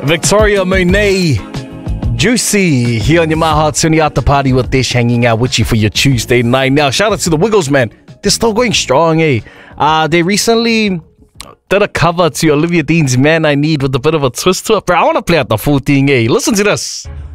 Victoria Monet, Juicy, here on your My Heart Sunny After Party with Dish, hanging out with you for your Tuesday night. Now, shout out to the Wiggles, man. They're still going strong, eh? They recently did a cover to Olivia Dean's Man I Need with a bit of a twist to it. Bro, I want to play out the full thing, eh? Listen to this.